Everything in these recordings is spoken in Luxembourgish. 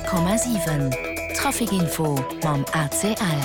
100,7 Trafikinfo mam ACL.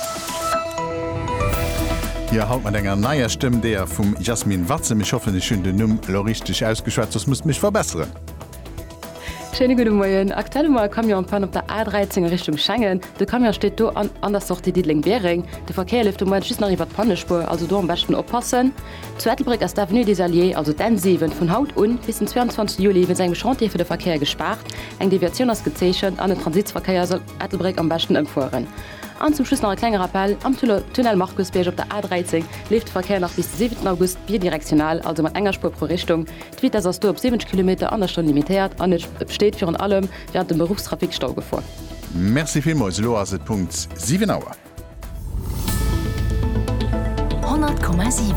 Ja, haut man enger neier Stimme der vum Jasmin Watze. Ich hoffe, ich hun den Numm lo richtig ausgeschwatzt, das muss mich verbessern. Schöne gute Morgen. Aktuell mal kam ja ein paar auf der A13 Richtung Schengen. Der Kamera steht da an der Sorte Diedling-Bering. Der Verkehr läuft um schießt nach über die Pannespur, also da am besten aufpassen. Zu Ettelbrück ist Avenue des Alliés, also den 7 von Haut und bis zum 22. Juli wird sein Chantier für den Verkehr gespart. Eine Deviation ist gezeichnet, an den Transitverkehr soll Ettelbrück am besten empfohlen. Und zum Schluss noch ein kleiner Appell. Am Tunnel Markusberg auf der A13 läuft der Verkehr noch bis 7. August bidirektional, also mit enger Spur pro Richtung. Die wird das auf 70 km an der Stunde limitiert und es steht für allem während dem Berufstrafik Stau vor. Merci vielmals, lo as Punkt 7 Uhr. 100,7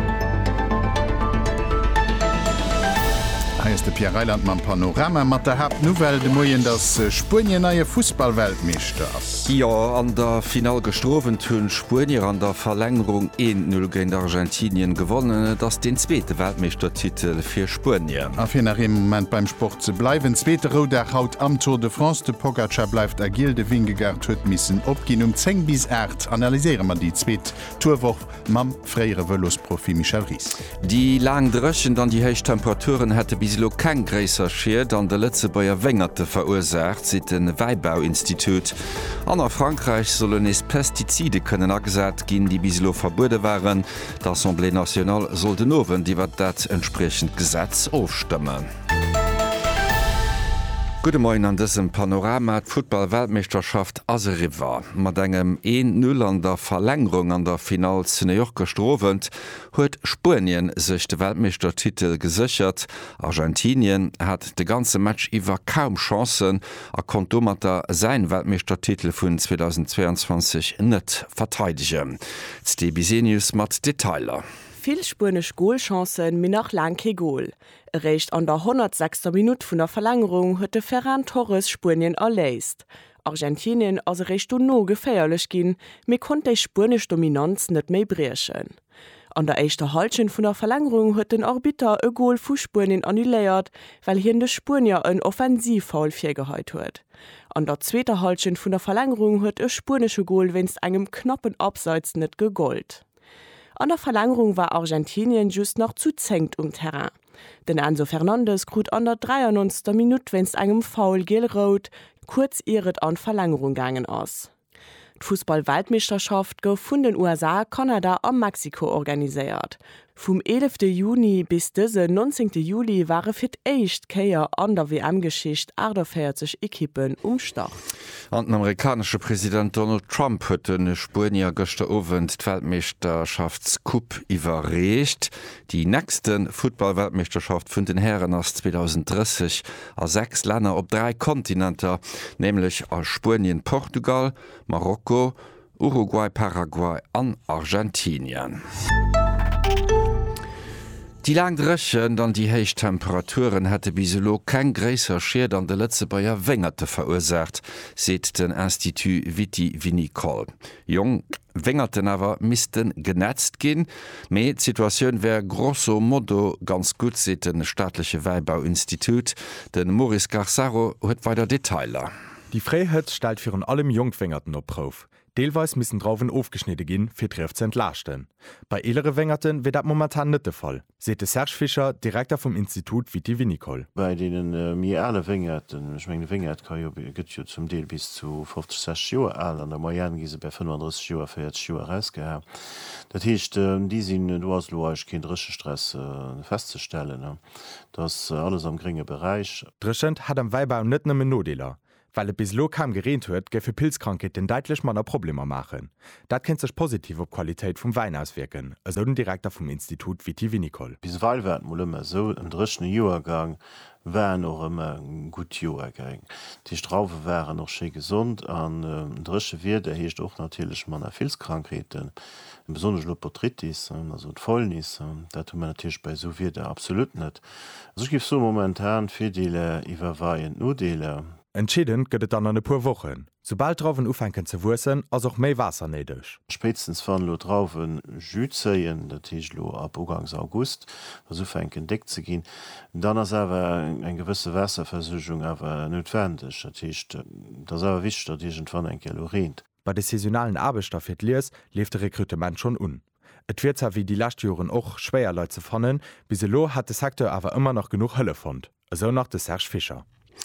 Hier ist der Pierre Reiland mit dem Panorama mit der Hauptnouvelle de Moyen, dass Spanien neue Fußballweltmeister ist. Ja, an der Final gestorben tun Spanier an der Verlängerung 1-0 gegen Argentinien gewonnen, das den zweiten Weltmeistertitel für Spanien. Auf jeden Moment beim Sport zu bleiben. Zweite Roder haut am Tour de France. De Pogacar bleibt agil, de Vingegaard hat müssen abgehen 10 bis 8. Analysieren wir die zweite Tourwoche mit freieren Velos-Profi Michel Ries. Die langen Dröschen dann die hohen Temperaturen hätte bis kein größer Schäden an der letzte Bayer Wengerte verursacht, sieht ein Weinbauinstitut. An Frankreich sollen es Pestizide können angesagt gehen, die bislo verboten waren. Die Assemblée nationale soll den Oven, die wird das entsprechend Gesetz aufstimmen. Guten Morgen an diesem Panorama. Die Fußball-Weltmeisterschaft River. Mit einem 1-0 an der Verlängerung an der Final zu New York gestorben, hat Spanien sich den Weltmeistertitel gesichert. Argentinien hat den ganzen Match über kaum Chancen. Konnte damit seinen Weltmeistertitel von 2022 nicht verteidigen. Das DBC News mit Detailer. Viel spanisch Goalchancen mir nach lang kein Goal. Recht an der 106. Minute von der Verlängerung hatte Ferran Torres Spanien erleist. Argentinien also recht no gefährlich gehen, mir konnte die spanische Dominanz nicht mehr brechen. An der ersten Halbzeit von der Verlängerung hat den Arbiter ein Goal für Spanien annulliert, weil hier in der Spanier ein Offensivfoul vorgehalten hat. An der zweiten Halbzeit von der Verlängerung hat ein spanische Goal wenigstens einem knappen Abseits nicht gegolten. An der Verlängerung war Argentinien just noch zu zenkt Terrain. Den Enzo Fernandes krut an der 93. Minute wenns engem Foul gelrot, kurz ihret an Verlängerung gangen aus. Die Fußball-Weltmeisterschaft gouf vun den USA, Kanada und Mexiko organisiert. Vom 11. Juni bis diesen 19. Juli waren für die erste Kehr an der WM-Geschichte 48 Equipen am Start. Und der amerikanische Präsident Donald Trump hat den Spanier gestern Abend die Weltmeisterschaftscup überreicht. Die nächste Fußball-Weltmeisterschaft von den Herren aus 2030 an 6 Länder auf 3 Kontinenten, nämlich aus Spanien, Portugal, Marokko, Uruguay, Paraguay und Argentinien. Die langen Dröchen, dann die hohen Temperaturen, hätte biselo kein größer Schäden an der letzten Bayer Wengerte verursacht, sieht den Institut Vitivinicole. Jung Wengerten aber müssten genetzt gehen, aber die Situation wäre grosso modo ganz gut, sieht den staatliche Weinbauinstitut. Den Maurice Garsaro hat weiter Detailer. Die Freiheit stellt für allem Jungwengerten op Prof. Deelweis müssen draufen aufgeschnitten gehen, für Treff zu entlasten. Bei älteren Wengerten wird das momentan nicht der Fall, sieht Serge Fischer, Direktor vom Institut Vitivinicole. Bei denen mir alle Wengerten, ich meine, Wengert kann ja zum Teil bis zu 50, 60 Jahre alt, an der Moyenne gehen sie bei 35 Jahren, 40 Jahren rausgehabt. Das heißt, die sind durchaus kein Stress festzustellen. Ne? Das ist alles am geringen Bereich. Drischend hat am Weinbau nicht nur Notdeler. Weil bislo kaum gereint huet, gäfe Pilzkrankheiten deutlich manner Probleme machen. Das kann sich positiv auf die Qualität vom Wein auswirken, also den Direktor vom Institut Vitivinicole. Bis Wahlwert muss immer so, im 3. Jahrgang wären auch immer ein guter Jahrgang. Die Straufe wären noch schön gesund, und im 3. Wirt, der heißt auch natürlich manner Pilzkrankheiten, besonders Lopotrytis, also Fäulnis, das tut man natürlich bei so Wirten absolut nicht. Also ich gebe so momentan viele Überweihen Notdeler. Entschieden gëtt dann an e puer Wochen. Sobald Drauwen ufenken ze wussen, ass och méi Wasser nedech. Spätstens fan lo Drauwen Südzeien, dat Tilo ab Ugangs August, was ufenken deck ze ginn. Dann ass awer eng gewësse Wässerversuchung awer notwendig. Dat awer wicht, dat Digent van eng Kalorient. Bei de saisonalen Abestoff fir Liers lief de Rekrutement schon un. Et wird wie die Lastjoren och schwéier Leute ze fannen, bis se lo hat de Sektor awer immer noch genug Hëlle fand. So nach de Serge Fischer.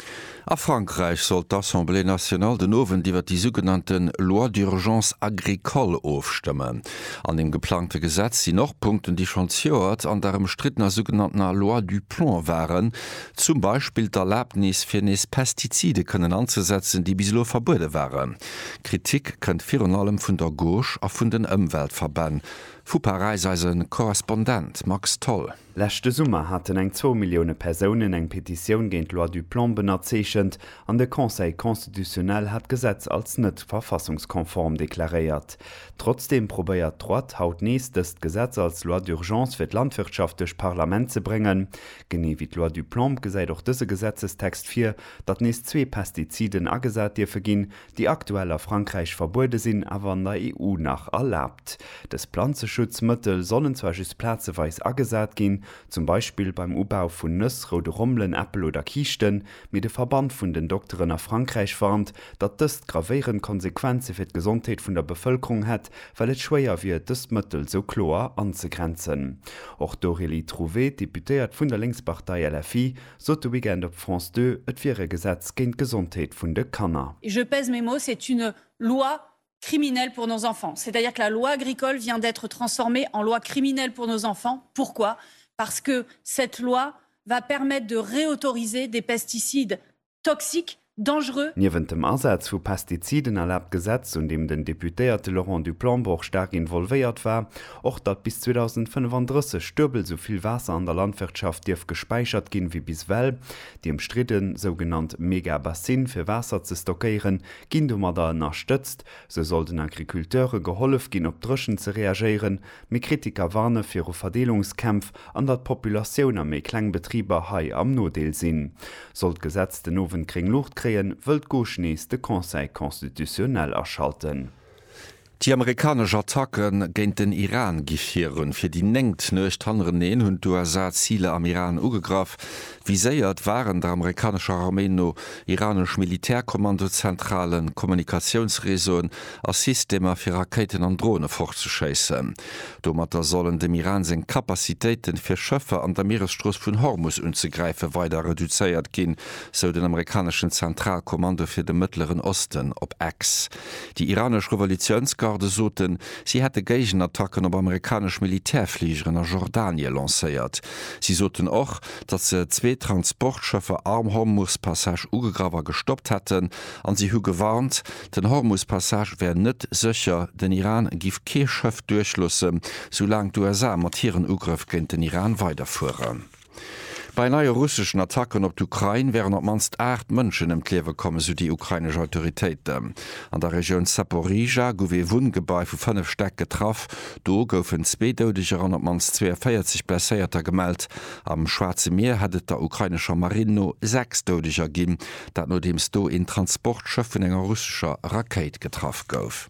A Frankreich soll d'Assemblée nationale den Owen iwwer die sogenannten Loi d'urgence agricole aufstimmen. An dem geplante Gesetz sind noch Punkten, die schon ziert an der umstrittener sogenannten Loi du Plan waren, zum Beispiel d'Erlaubnis fir nes Pestizide können anzusetzen, die bislo verboten waren. Kritik könnt vir allem vun der Gauche a vun den Umweltverband. Fu Paris als ein Korrespondent Max Toll. Lächte Summer hatten eng 2 Millioune Personen eng Petition géint Loi du Plan benazechend, an de Conseil konstitutionell hat Gesetz als net verfassungskonform deklariert. Trotzdem probéiert Droit haut nächstest Gesetz als Loi d'urgence fir d Landwirtschaft durchch Parlament ze bringen. Genie wie Loi du Plan gesäit auch dëse Gesetzestext 4, dat nees 2 Pestiziden agesat Dir verginn, die aktuell a Frankreich verbude sinn awer an der EU nach erlaubt. Des Pflanzenschutzmëttel sollen zwar just plazeweis agesat ginn, zum Beispiel beim Ubau vun Nëss, Rode Rummelen, Äppel oder Kichten, mit de Verband vun den Doktoren a Frankreich warnt, dat dëst gravéieren Konsequenze fir d'Gesundheit vun der Bevölkerung hett, weil et schwéier wie dëst Mëttel so chlor anzugrenzen. Och Aurélie Trouvé, Deputéiert vun der Linkspartei LFI, sot de Weekend op France 2 et virre Gesetz géint Gesundheit vun de Kanner. Je pèse mes mots, c'est une loi criminelle pour nos enfants. C'est-à-dire que la loi agricole vient d'être transformée en loi criminelle pour nos enfants. Pourquoi ? Parce que cette loi va permettre de réautoriser des pesticides toxiques, dangereux. Niewent dem Ansatz vu Pestiziden erlaubt Gesetz und dem den Deputéierte Laurent Duplanbourg stark involvéiert war, och dat bis 2035 Stöbel soviel Wasser an der Landwirtschaft dirf gespeichert gin wie bis well, die umstritten sogenannt Megabassin fir Wasser ze stockieren, ginn dummer da nachstëtzt, so soll den Agrikulteure geholf gin op Drschen ze reagieren, me Kritiker warne fir o Verdelungskämpf an dat Populationun a méi Kleinbetrieber hai am Nodeel sinn. Sollt Gesetz den Nowen kring Luft kreen, wëlt Gauche de Conseil konstitutionell erschalten. Die amerikanische Attacken géint den Iran gifieren fir die nengt nøcht anderen neen hunn USA Ziele am Iran ugegraf. Wie séiert waren der amerikanische Armee no iranisch Militärkommandozentralen, Kommunikationsreson a Systemer fir Raketen an Drohne fortzuscheessen. Domata sollen dem Iran seg Kapazitéiten fir Schëffe an der Meeresstross vun Hormus unzugreife weiter reduzéiert ginn, so den amerikanischen Zentralkommando fir den Mittleren Osten op X. Die iranische Revolutionsgarde soten, sie hätte Gegenattacken op amerikasch Militärfliegeren a Jordanie lacéiert. Sie soten och, dat se 2 Transportschëffe am Hormuspassage ugegraver gestoppt hätten, an sie hu gewarnt, den Hormuspassage wär net sicher, den Iran gif Keeschëff durchschlusse, solang USA matieren Ugriff géint den Iran weiterfuhren. Bei neue russischen Attacken op d'Ukraine wären op manst 8 Mënschen em Klewe komme so die ukrainische Autoritéiten. An der Region Zaporizhia gowe Wundgebäi vu 5 Steck getraff, do goufen 2 Dodeiger an op manst 42 blesséierter gemeldt. Am Schwarze Meer hatt der ukrainischer Marino 6 Dodeiger ginn, dat no dems do in Transportschëffen enger russischer Raket getraff gouf.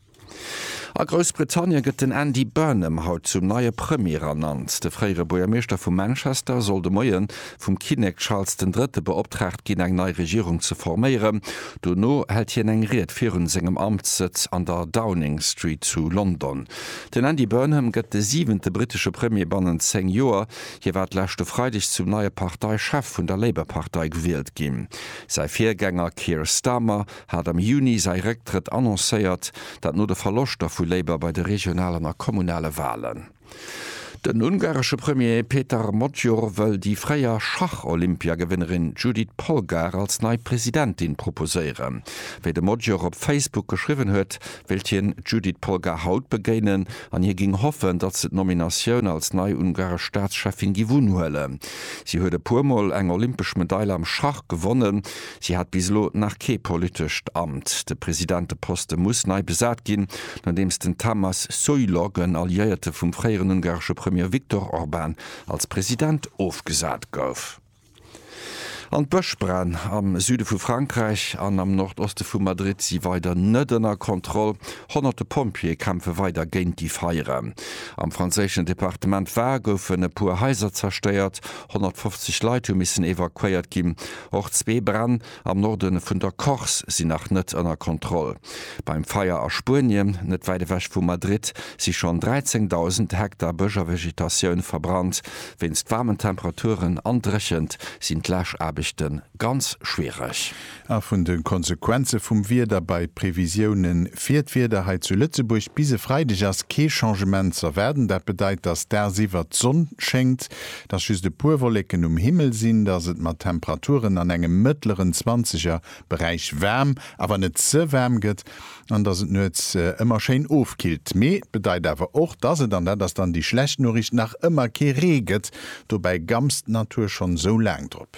A Großbritannien gëtt den Andy Burnham haut zum neue Premier ernannt. De freiere Bürgermeister vu Manchester soll de Moien vum Kinect Charles III. Beoptragt ginn eng neue Regierung ze formieren. Do no hält hien eng Reet virun segem Amtssitz an der Downing Street zu London. Den Andy Burnham gëtt de 7. britische Premier bannen 10 Joer, hier wat lächte freidig zum neue Parteichef vun der Labour-Partei gewählt ginn. Sei Viergänger Keir Starmer hat am Juni sei Rücktritt annoncéiert, dat no de Verloster vu Labour bei de regionalen a kommunale Wahlen. Den ungarische Premier Peter Modjor will die freier Schach-Olympiagewinnerin Judith Polgar als neue Präsidentin proposieren. Wie de Modjor auf Facebook geschrieben hat, will ihn Judith Polgar haut begegnen, an ihr ging hoffen, dass sie die Nomination als neue ungarische Staatschefin gewonnen hätte. Sie hatte purmal eine olympische Medaille am Schach gewonnen. Sie hat bislo nach kein politisches Amt. Der Präsidentenposten muss neu besetzt gehen, nachdem es den Tamas Soylogen Alliierte vom freien ungarischen Premier Viktor Orbán als Präsident aufgesagt gouf. An Bëchbrenn am Süde vu Frankreich an am Nordoste vu Madrid si weiter nëddenner Kontroll. 100 Pompier kämpfe weiter géint die Feiere. Am franzéschen Departement Ver goufen e puer Häiser zersteiert, 150 Leute missen evakuiert ginn. Och 2 Brenn am Norden vun der Korps si nach net ënner Kontroll. Beim Feier a Spurien, net weide wäch vu Madrid, si schon 13.000 Hektar Bëgervegetaioun verbrannt, wenns d'warmen Temperaturen andrechend sind Lächabichten ganz schwierig. A vun den Konsequenze vum Wieder bei Prävisionen fir d'Wiederheit zu Lützeburg bise Freitag as Keechangement zer werden, dat bedeit, dass der siwer Sonn schenkt, dat schüs de Purwolleken Himmel sinn, dats et mat Temperaturen an engem mittleren 20er Bereich wärm, aber net ze wärm gëtt, an dats et net immer schein ofkilt. Me bedeit awer och, dat se dann die Schlechtnoricht nach immer ke reget, dobei gamst Natur schon so lang drop.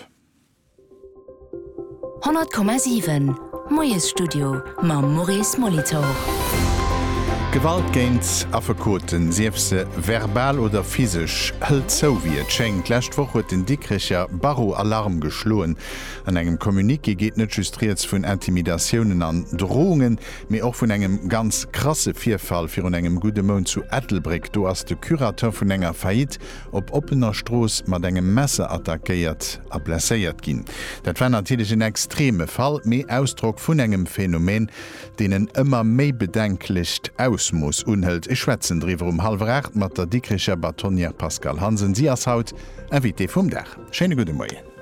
10,7 Moes Studio ma Maurice Molitor. Gewalt géint averkoten siefse verbal oder physisch hëlt so wie schenkt lächtwoch huet den Dickrecher Barroalarm geschloen. An engem Kommunike geht net justriert vun Intimidationen an Drohungen, mé auch vun engem ganz krasse Vierfall fir un engem gute Mon zu Ethelbrick, do ass de Kurator vun enger Fait op opener Stroos mat engem Messer attackéiert a blesséiert ginn. Dat war natürlich een extreme Fall, méi Ausdruck vun engem Phänomen, denen ëmmer méi bedenklicht aus muss unhelt e schwätzen driwer 7:30 mat der Dickrecher Batonier Pascal Hansen si as haut en Wit vum Dach. Schene gute Moie.